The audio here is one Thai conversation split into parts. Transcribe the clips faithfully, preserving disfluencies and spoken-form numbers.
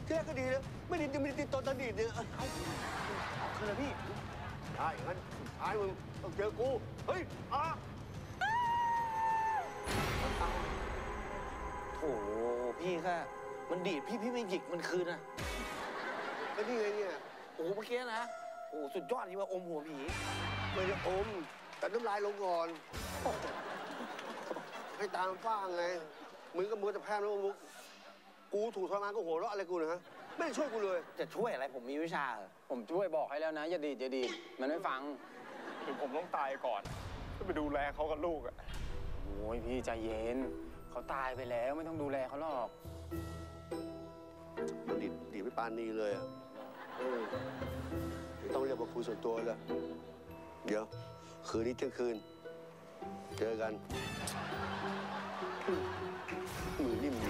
ที่แรกก็ดีนะไม่ดีไม่ดีตอนตอนดีเนี่ยเอาเอาคืนเลยพี่ได้งั้นสุดท้ายมึงต้องเจอกูเฮ้ยอ่ะโอ้โหพี่แค่มันดีดพี่พี่ไม่หยิกมันคืนอะก็นี่ไงเนี่ยโอ้โหเมื่อกี้นะโอ้สุดยอดที่ว่าอมหัวผีไม่ได้อมแต่น้ำลายลงก่อนให้ตามฟ้างไงมึงก็มือแต่แพ้แล้วมุกกูถูกทรมานก็หัวเราะอะไรกูนะฮะไม่ได้ช่วยกูเลยจะช่วยอะไรผมมีวิชาเหรอผมช่วยบอกให้แล้วนะอย่าดีดอย่าดีดมันไม่ฟังคือผมต้องตายก่อนเพื่อไปดูแลเขากับลูกอะโอ้ยพี่ใจเย็นเขาตายไปแล้วไม่ต้องดูแลเขาหรอกมันดีดีไม่ปานนีเลยอ่ะเออต้องเรียกมาคุยส่วนตัวเลยเดี๋ยวคืนนี้เที่ยงคืนเจอกันมือนิ่มดี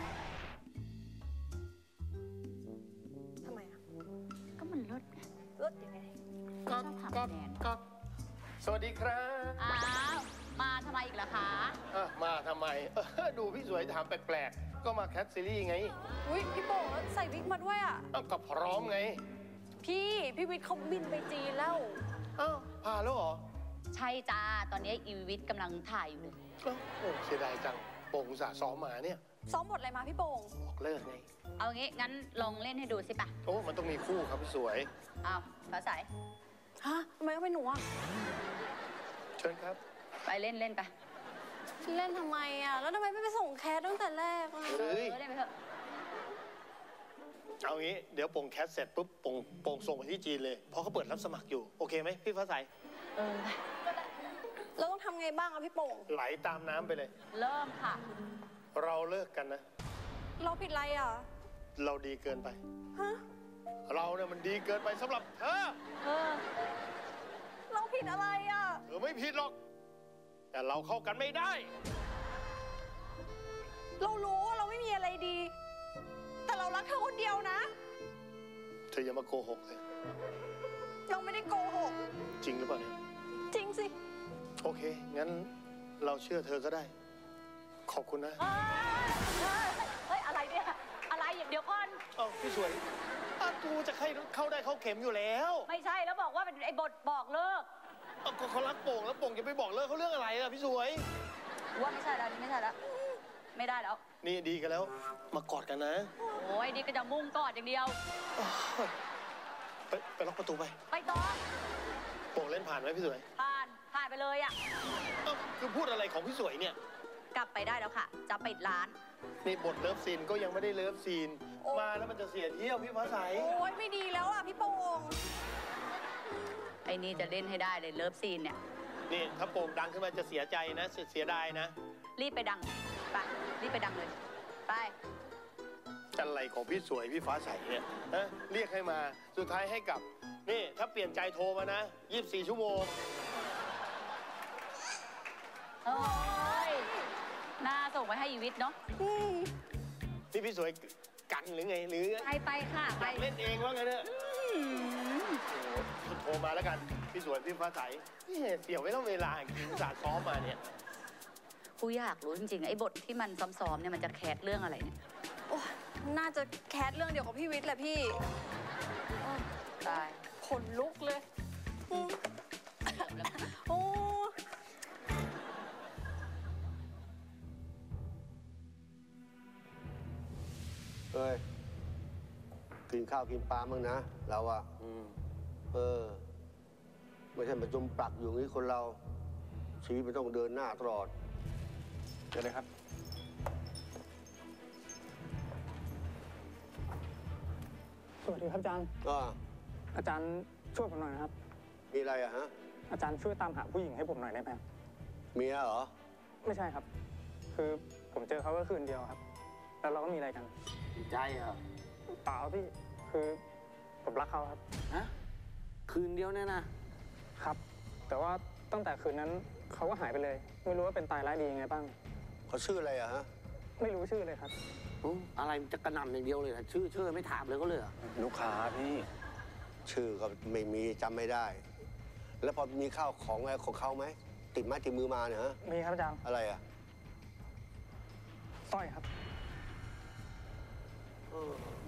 ทำไมอ่ะก็มันลดไงลดยังไงก็ก็ก็สวัสดีครับอ้าวมาทำไมอีกล่ะคะมาทำไมดูพี่สวยถามแปลกๆก็มาแคทซีรีส์ไงอุ้ยพี่โป๋ใส่วิกมาด้วยอ่ะก็พร้อมไงพี่พี่วิทย์เขาบินไปจีนแล้วอ้าวพาแล้วเหรอใช่จ้าตอนนี้อีวิทย์กำลังถ่ายอยู่เลยโอ้เสียดายจังโป่งอุตส่าห์ซ้อมมาเนี่ยซ้อมบทอะไรมาพี่โป่งบอกเลิกไงเอางี้งั้นลองเล่นให้ดูสิปะโอ้มันต้องมีคู่ครับพี่สวยอ้าวฟ้าใสฮะทำไมก็เป็นหนูอ่ะเชิญครับไปเล่นเล่นไปเล่นทำไมอ่ะแล้วทำไมไม่ไปส่งแคสตั้งแต่แรกอ่ะเออเล่นไปเถอะเอางี้เดี๋ยวโป่งแคสเสร็จปุ๊บโป่งโป่งส่งไปที่จีนเลยเพราะเขาเปิดรับสมัครอยู่โอเคไหมพี่ฟ้าใสเออเราต้องทำไงบ้างอะพี่โป่งไหลตามน้ำไปเลยเริ่มค่ะเราเลิกกันนะเราผิดอะไรอ่ะเราดีเกินไปฮะเราเนี่ยมันดีเกินไปสำหรับเธอเออเราผิดอะไรอ่ะเธอไม่ผิดหรอกแต่เราเข้ากันไม่ได้เรารู้ว่าเราไม่มีอะไรดีแต่เรารักเธอคนเดียวนะเธออย่ามาโกหกเลยเราไม่ได้โกหกจริงหรือเปล่าเนี่ยจริงสิโอเคงั้นเราเชื่อเธอก็ได้ขอบคุณนะเฮ้ยอะไรเนี่ยอะไรอย่างเดียวก่อนเอ้าพี่สวยอาตูจะใครเข้าได้เข้าเข็มอยู่แล้วไม่ใช่แล้วบอกว่าเป็นไอ้บทบอกเลิกก็เขารักโป่งแล้วโป่งจะไปบอกเลิกเขาเรื่องอะไรล่ะพี่สวยว่าไม่ใช่แล้วนี่ไม่ใช่แล้วไม่ได้แล้วนี่ดีกันแล้วมากอดกันนะโอ้ยนี่ก็จะมุ่งกอดอย่างเดียวไปไปล็อกประตูไปไปต่อโป่งเล่นผ่านไหมพี่สวยผ่านผ่านไปเลยอ่ะคือพูดอะไรของพี่สวยเนี่ยกลับไปได้แล้วค่ะจะปิดร้านนี่บทเลิฟซีนก็ยังไม่ได้เลิฟซีนมาแล้วมันจะเสียเที่ยวพี่ฟ้าใสโอ้ยไม่ดีแล้วอ่ะพี่โป่งไอ้นี่จะเล่นให้ได้เลยเลิฟซีนเนี่ยนี่ถ้าโป่งดังขึ้นมาจะเสียใจนะเสียดายนะรีบไปดังไปรีบไปดังเลยไปอะไรของพี่สวยพี่ฟ้าใสเนี่ยฮะเรียกให้มาสุดท้ายให้กลับนี่ถ้าเปลี่ยนใจโทรมานะยี่สิบสี่ชั่วโมงโอ้ยน่าส่งไปให้อีวิทย์เนาะนี่พี่สวยกันหรือไงหรือไปไปค่ะไปเล่นเองว่าไงเนี่ยโทรมาแล้วกันพี่สวยพี่ฟ้าใสเสียไว้ต้องเวลากินสาซ้อมมาเนี่ยกูอยากรู้จริงๆไอ้บทที่มันซ้อมๆเนี่ยมันจะแคสเรื่องอะไรเนี่ยโอ้น่าจะแคสเรื่องเดียวกับพี่วิทย์แหละพี่ตายขนลุกเลยโอ้เอ้ยกินข้าวกินปลาบ้างนะเราอะเออไม่ใช่มาจมปลักอยู่นี้คนเราชีวิตมันต้องเดินหน้าตลอดเดี๋ยวเลยครับสวัสดีครับอาจารย์อ่าอาจารย์ช่วยผมหน่อยนะครับมีอะไรอะฮะอาจารย์ช่วยตามหาผู้หญิงให้ผมหน่อยได้ไหมเมียเหรอไม่ใช่ครับคือผมเจอเขาแค่คืนเดียวครับแล้วเราก็มีอะไรกันใจเหรอเปล่าพี่คือผมรักเขาครับฮะคืนเดียวเนี่ยนะครับแต่ว่าตั้งแต่คืนนั้นเขาก็หายไปเลยไม่รู้ว่าเป็นตายร้ายดียังไงบ้างเขาชื่ออะไรอะฮะไม่รู้ชื่อเลยครับอะไรจะกระหน่ำอย่างเดียวเลยชื่อชื่อไม่ถามเลยก็เลยลูกค้าพี่ชื่อก็ไม่มีจำไม่ได้แล้วพอมีข้าวของอะไรของเขาไหมติดไม้ติดมือมาเนี่ยฮะมีครับอาจารย์อะไรอะสร้อยครับ